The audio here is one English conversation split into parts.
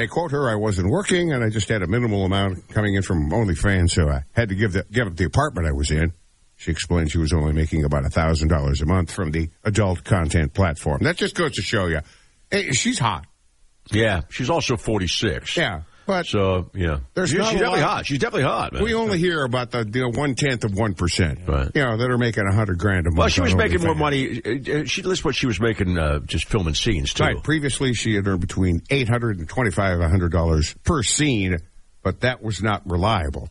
They quote her, I wasn't working, and I just had a minimal amount coming in from OnlyFans, so I had to give up the apartment I was in. She explained she was only making about $1,000 a month from the adult content platform. That just goes to show you, hey, she's hot. Yeah, she's also 46. Yeah. But so, yeah. She's definitely hot. She's definitely hot, man. We only hear about the 1/10 of 1%. Right. You know, that are making $100,000 a month. Well, she was making more money. She lists what she was making just filming scenes, too. Right. Previously, she had earned between $800 and $2,500 per scene, but that was not reliable.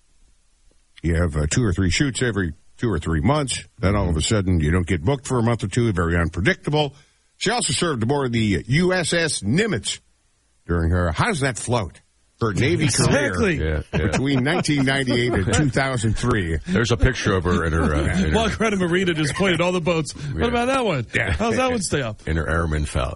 You have 2 or 3 shoots every 2 or 3 months. Then all of a sudden, you don't get booked for a month or two. Very unpredictable. She also served aboard the USS Nimitz during her, how does that float? Her Navy career between 1998 and 2003. There's a picture of her in her... Walk around a marina, just pointed all the boats. What about that one? Yeah. How's that one stay up? In her airman outfit.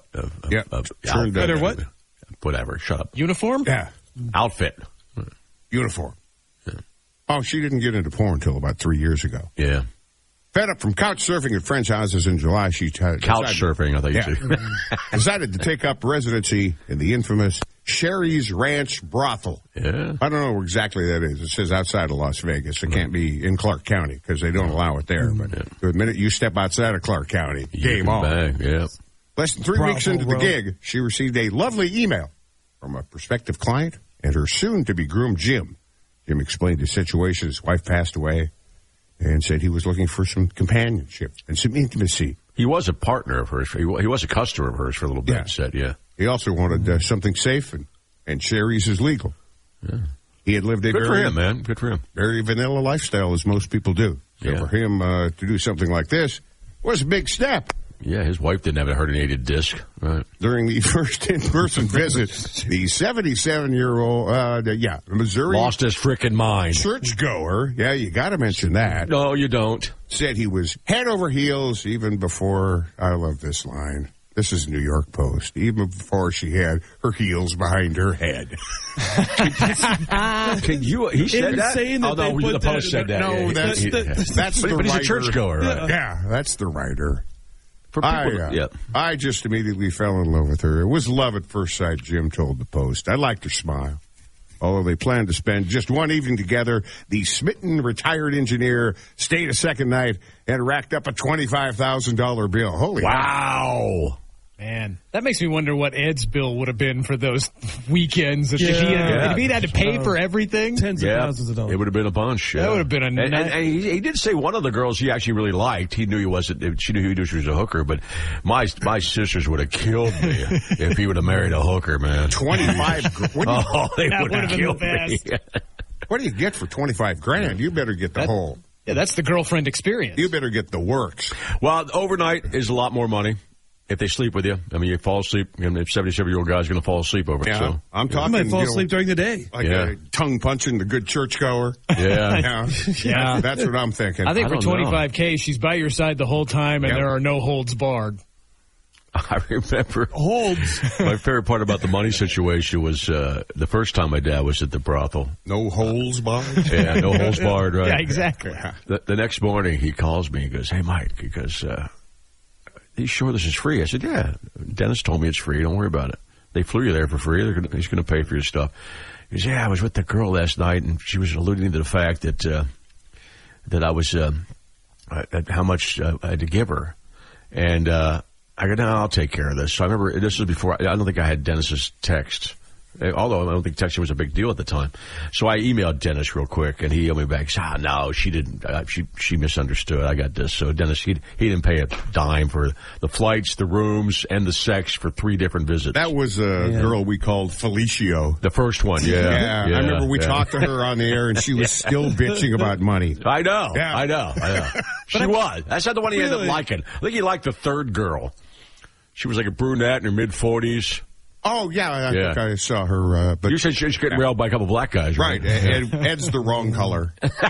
What? Whatever, shut up. Uniform? Yeah. Outfit. Uniform. Yeah. Oh, she didn't get into porn until about 3 years ago. Yeah. Fed up from couch surfing at friends' houses in July, she couch surfing, I thought you said. Decided to take up residency in the infamous Sherry's Ranch Brothel. Yeah. I don't know where exactly that is. It says outside of Las Vegas. It can't be in Clark County because they don't allow it there. But the minute you step outside of Clark County, game on. Bang. Yeah. Less than 3 weeks into the gig, she received a lovely email from a prospective client and her soon-to-be groom, Jim. Jim explained his situation. His wife passed away and said he was looking for some companionship and some intimacy. He was a partner of hers. He was a customer of hers for a little bit, said, He also wanted something safe, and Sherry's is legal. Yeah. He had lived a Good for him, man. Good for him. Very vanilla lifestyle, as most people do. So for him to do something like this was a big step. Yeah, his wife didn't have a herniated disc. Right. During the first in-person visit, the 77-year-old, Missouri... lost his frickin' mind. Churchgoer, you got to mention that. No, you don't. Said he was head over heels even before, I love this line, this is New York Post, even before she had her heels behind her head. He said that? The Post said that. No, that's the writer. But he's a churchgoer, right? Yeah, that's the writer. For people, I just immediately fell in love with her. It was love at first sight, Jim told the Post. I liked her smile. Although they planned to spend just one evening together, the smitten retired engineer stayed a second night and racked up a $25,000 bill. Holy wow. Man, that makes me wonder what Ed's bill would have been for those weekends. If he'd had to pay for everything. Tens of thousands of dollars. It would have been a bunch. That would have been a and he did say one of the girls he actually really liked. He knew he wasn't. She knew she was a hooker, but my sisters would have killed me if he would have married a hooker, man. 25. They would have killed me. What do you get for $25,000? You better get the whole. Yeah, that's the girlfriend experience. You better get the works. Well, overnight is a lot more money. If they sleep with you, I mean, you fall asleep. If 77-year-old guy's going to fall asleep over it. Yeah, so. I'm talking. I might fall asleep during the day. Like a tongue punching the good churchgoer. Yeah. That's what I'm thinking. I think for $25,000, she's by your side the whole time, and there are no holds barred. I remember holds. My favorite part about the money situation was the first time my dad was at the brothel. No holes barred? Yeah, no holes barred, right? Yeah, exactly. The next morning, he calls me. He goes, "Hey, Mike," he goes, "Are you sure this is free?" I said, "Yeah. Dennis told me it's free. Don't worry about it. They flew you there for free. He's going to pay for your stuff." He said, "Yeah, I was with the girl last night, and she was alluding to the fact that I was how much I had to give her." And I go, "No, I'll take care of this." So I remember this was before. I don't think I had Dennis's text. Although I don't think texting was a big deal at the time. So I emailed Dennis real quick, and he emailed me back. He said, no, she didn't. She misunderstood. I got this. So Dennis, he didn't pay a dime for the flights, the rooms, and the sex for 3 different visits. That was a girl we called Felicio. The first one, yeah. I remember we talked to her on the air, and she was still bitching about money. I know. She was. That's not the one he ended up liking. I think he liked the third girl. She was like a brunette in her mid-40s. Oh, yeah, I think I saw her. But you said she's getting railed by a couple black guys, right? Ed's the wrong color.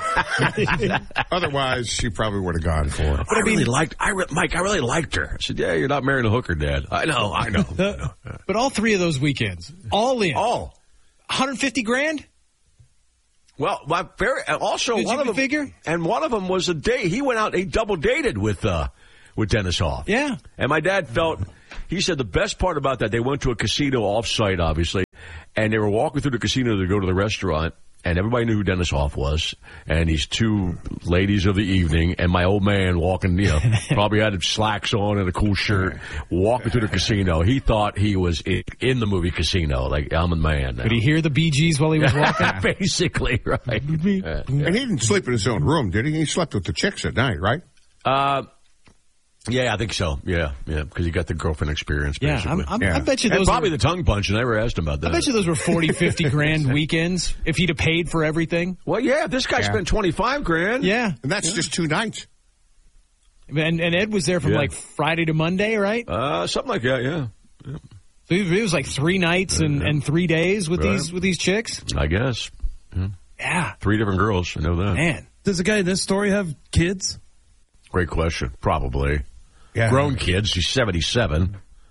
Otherwise, she probably would have gone for it. But Mike, I really liked her. I said, yeah, you're not marrying a hooker, Dad. I know. But all 3 of those weekends, all in. All. $150,000? Well, also Did one you of them figure? And one of them was a date. He went out, he double dated with Dennis Hoff. Yeah. And my dad felt, he said the best part about that, they went to a casino off-site, obviously, And they were walking through the casino to go to the restaurant, and everybody knew who Dennis Hoff was, and these two ladies of the evening, and my old man walking, probably had slacks on and a cool shirt, walking through the casino. He thought he was in the movie Casino, like, I'm a man now. Did he hear the Bee Gees while he was walking? Basically, right. And he didn't sleep in his own room, did he? He slept with the chicks at night, right? Yeah, I think so. Yeah, because he got the girlfriend experience, basically. I bet you those and probably the tongue punch. I never asked him about that. I bet you those were 40, 50 grand weekends if he'd have paid for everything. Well, yeah, this guy spent 25 grand. Yeah. And that's just 2 nights. And Ed was there from like Friday to Monday, right? Something like that, yeah. So it was like 3 nights and 3 days with these chicks? I guess. Yeah. 3 different girls, I know that. Man. Does the guy in this story have kids? Great question. Probably. Yeah. Grown kids. She's 77.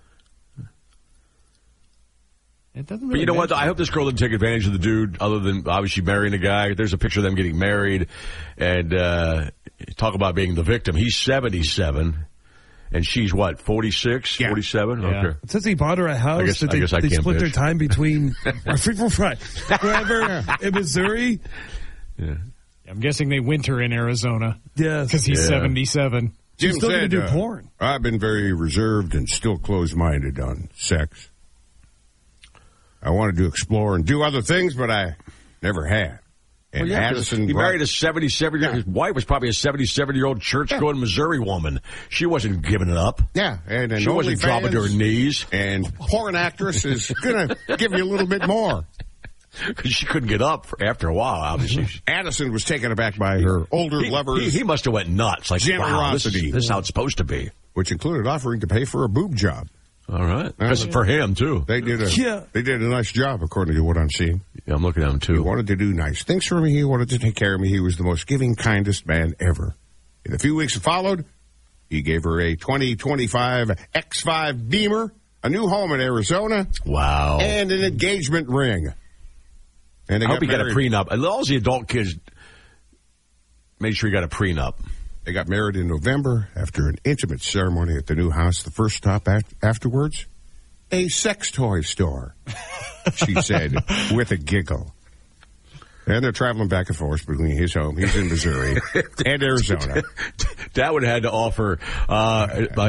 It doesn't really But you know what? I hope this girl didn't take advantage of the dude, other than obviously marrying a guy. There's a picture of them getting married. And talk about being the victim. He's 77. And she's what, 46, 47? Yeah. Okay. It says he bought her a house. I guess I they can't split their bitch. time between wherever in Missouri. Yeah. I'm guessing they winter in Arizona. Yeah. Because he's 77. Jim She's still going to said, do porn. I've been very reserved and still closed-minded on sex. I wanted to explore and do other things, but I never had. And Addison, he married a 77-year-old. His wife was probably a 77-year-old church-going Missouri woman. She wasn't giving it up. Yeah, and She wasn't dropping to her knees. And porn actress is going to give you a little bit more. Because she couldn't get up after a while, obviously. Addison was taken aback by her older lovers. He must have went nuts. Like, generosity. Wow, this is how it's supposed to be. Which included offering to pay for a boob job. All right. That's for him, too. They did a nice job, according to what I'm seeing. Yeah, I'm looking at him, too. He wanted to do nice things for me. He wanted to take care of me. He was the most giving, kindest man ever. In the few weeks that followed, he gave her a 2025 X5 Beamer, a new home in Arizona. Wow. And an engagement ring. And I hope he got a prenup. And all the adult kids, make sure he got a prenup. They got married in November after an intimate ceremony at the new house. The first stop afterwards, a sex toy store, she said with a giggle. And they're traveling back and forth between his home, he's in Missouri, and Arizona. Dad would have had to offer my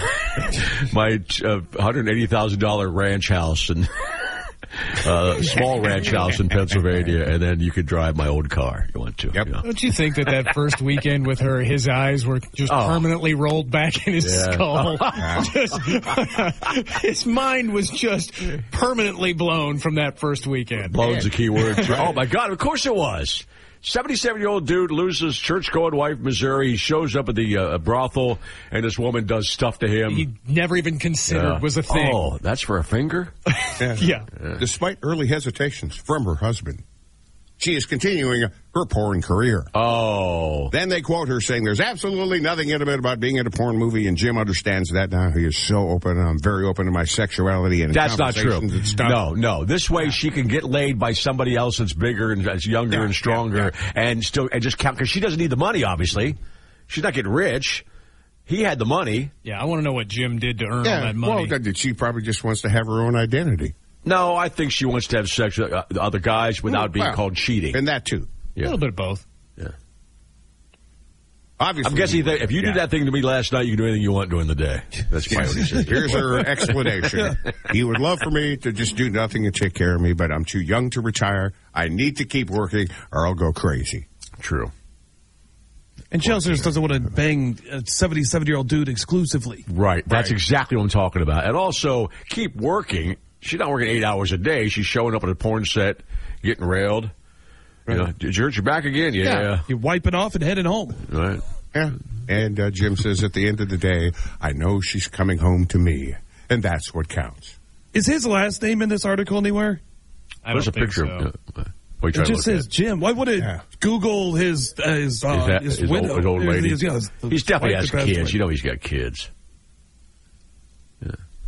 $180,000 ranch house and small ranch house in Pennsylvania, and then you could drive my old car. You want to? Yep. You know? Don't you think that first weekend with her, his eyes were just permanently rolled back in his skull? His mind was just permanently blown from that first weekend. Blown's a key word. Oh, my God, of course it was. 77-year-old dude loses church-going wife, Missouri. He shows up at the brothel, and this woman does stuff to him. He never even considered was a thing. Oh, that's for a finger? Yeah. Despite early hesitations from her husband, she is continuing her porn career. Oh. Then they quote her saying, there's absolutely nothing intimate about being in a porn movie, and Jim understands that now. He is so open, and I'm very open to my sexuality. And that's not true. and stuff. No. This way she can get laid by somebody else that's bigger and that's younger and stronger and just count, because she doesn't need the money, obviously. She's not getting rich. He had the money. Yeah, I want to know what Jim did to earn all that money. Well, she probably just wants to have her own identity. No, I think she wants to have sex with other guys without being called cheating. And that, too. Yeah. A little bit of both. Yeah. Obviously. I'm guessing that if you did that thing to me last night, you can do anything you want during the day. That's probably what he said. Here's her explanation. He would love for me to just do nothing and take care of me, but I'm too young to retire. I need to keep working or I'll go crazy. True. And Chelsea just doesn't want to bang a 77-year-old dude exclusively. Right. That's exactly what I'm talking about. And also, keep working. She's not working 8 hours a day. She's showing up at a porn set, getting railed. Right. You know, George, you're back again? Yeah. You're wiping off and heading home. Right. Yeah. And Jim says at the end of the day, I know she's coming home to me, and that's what counts. Is his last name in this article anywhere? There's a picture so. It just says Jim. Why would it Google his widow? His old lady. He definitely has kids. You know he's got kids. Yeah.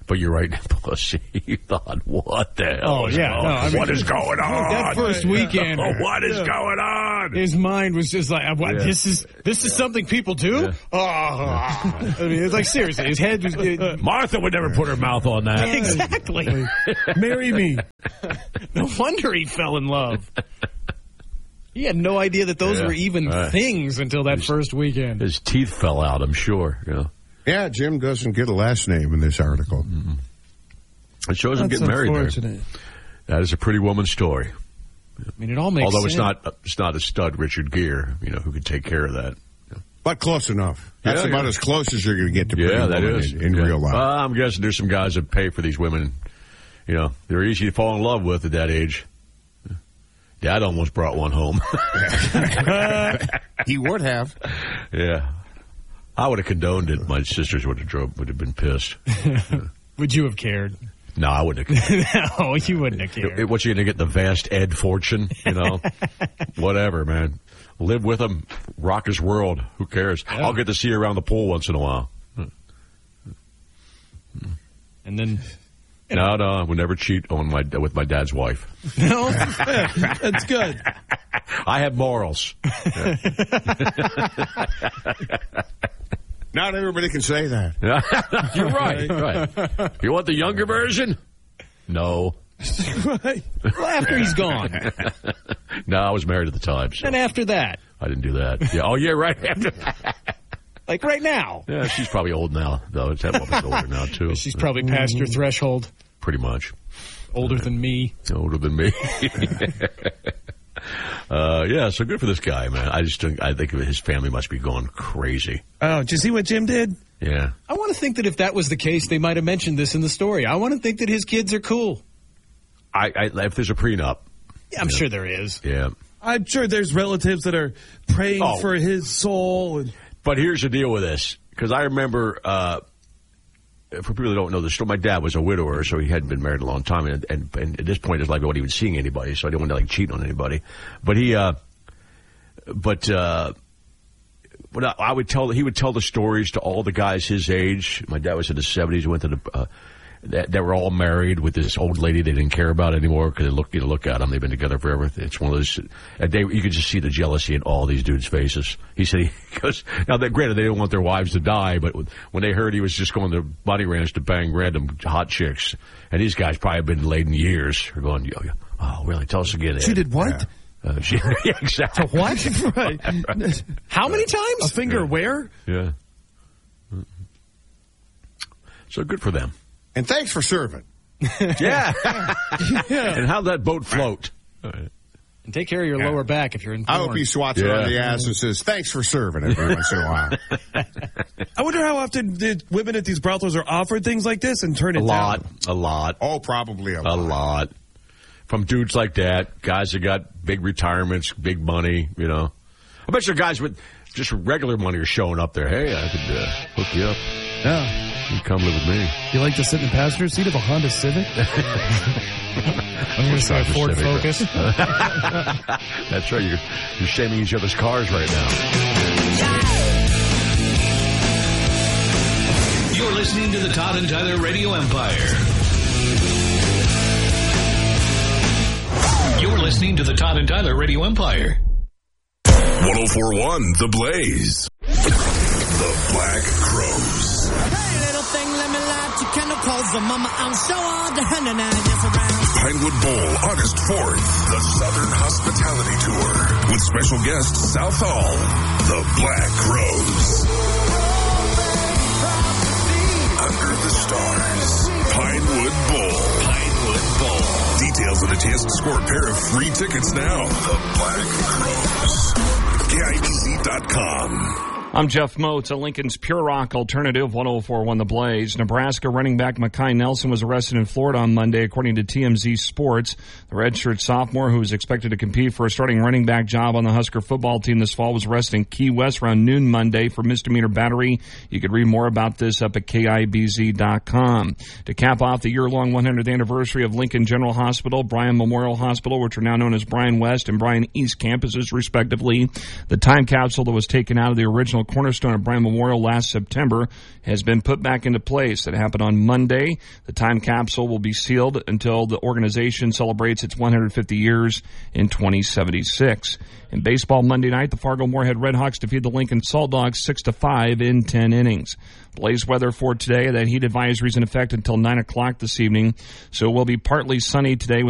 But you're right, Pussy. You thought, what the hell? Oh, yeah. What is going on? That first weekend. What is going on? His mind was just like, what? Yeah. This is something people do? Yeah. Oh. I mean, it's like, seriously, his head was... Martha would never put her mouth on that. Exactly. Marry me. No wonder he fell in love. He had no idea that those were even things until that first weekend. His teeth fell out, I'm sure. You know? Yeah, Jim doesn't get a last name in this article. Mm-hmm. It shows him getting married there. That is a pretty woman story. I mean, it all makes Although sense. it's not a stud Richard Gere, who could take care of that. But close enough. That's about as close as you're going to get to pretty that woman is. in real life. I'm guessing there's some guys that pay for these women. They're easy to fall in love with at that age. Dad almost brought one home. He would have. Yeah. I would have condoned it. My sisters would have been pissed. Would you have cared? No, I wouldn't have cared. No, you wouldn't have cared. What, you going to get the vast Ed fortune? Whatever, man. Live with him. Rock his world. Who cares? Yeah. I'll get to see you around the pool once in a while. And then... No, I would never cheat with my dad's wife. No? That's good. I have morals. Not everybody can say that. You're right. You want the younger version? No. Right. Well, after he's gone. No, I was married at the time. So and after that. I didn't do that. Yeah. Oh, yeah, right. After that. Like right now. Yeah, she's probably old now, though. That woman's older now, too. She's probably past your threshold. Pretty much. Older than me. Older than me. So good for this guy, man. I think his family must be going crazy. Oh, did you see what Jim did? Yeah. I want to think that if that was the case, they might have mentioned this in the story. I want to think that his kids are cool. If there's a prenup. Yeah, I'm sure there is. Yeah. I'm sure there's relatives that are praying for his soul. But here's the deal with this. Because I remember, for people that don't know the story, my dad was a widower, so he hadn't been married a long time. And at this point in his life, he wasn't even seeing anybody, so I didn't want to cheat on anybody. But he would tell the stories to all the guys his age. My dad was in his 70s. He went to they were all married with this old lady they didn't care about anymore because look at them. They've been together forever. It's one of those. You could just see the jealousy in all these dudes' faces. He said he goes. Now, granted, they didn't want their wives to die, but when they heard he was just going to Bunny Ranch to bang random hot chicks, and these guys probably have been laid in years, are going, oh, really? Tell us again, Ed. She did what? Yeah, exactly. What? Right. How many times? A finger where? Yeah. So good for them. And thanks for serving. Yeah. And how'd that boat float? And take care of your lower back if you're in porn. I hope he swats it on the ass and says, thanks for serving every once in a while. I wonder how often the women at these brothels are offered things like this and turn it down. A lot. Oh, probably a lot. From dudes like that, guys that got big retirements, big money, I bet you guys with just regular money are showing up there. Hey, I could hook you up. Yeah. You come live with me. You like to sit in the passenger seat of a Honda Civic? I'm going to say a Ford Focus. That's right. You're shaming each other's cars right now. You're listening to the Todd and Tyler Radio Empire. You're listening to the Todd and Tyler Radio Empire. 104.1 The Blaze. The Black Crowes. Hey, little thing, let me light your candle, cause the mama, I'm show all the hand and around. Pinewood Bowl, August 4th. The Southern Hospitality Tour. With special guest Southall. The Black Crowes. Under the Stars. Pinewood Bowl. Pinewood Bowl. Details and a chance to score a pair of free tickets now. The Black Crowes. KIPZ.com. I'm Jeff Moats, a Lincoln's Pure Rock Alternative, 104.1 The Blaze. Nebraska running back Mekhi Nelson was arrested in Florida on Monday, according to TMZ Sports. The redshirt sophomore, who is expected to compete for a starting running back job on the Husker football team this fall, was arrested in Key West around noon Monday for misdemeanor battery. You could read more about this up at KIBZ.com. To cap off the year-long 100th anniversary of Lincoln General Hospital, Bryan Memorial Hospital, which are now known as Bryan West and Bryan East campuses, respectively, the time capsule that was taken out of the original original cornerstone of Bryant Memorial last September has been put back into place. It happened on Monday. The time capsule will be sealed until the organization celebrates its 150 years in 2076. In baseball Monday night, the Fargo-Moorhead Redhawks defeated the Lincoln Salt Dogs 6-5 in 10 innings. Blaze weather for today. That heat advisory is in effect until 9 o'clock this evening, so it will be partly sunny today with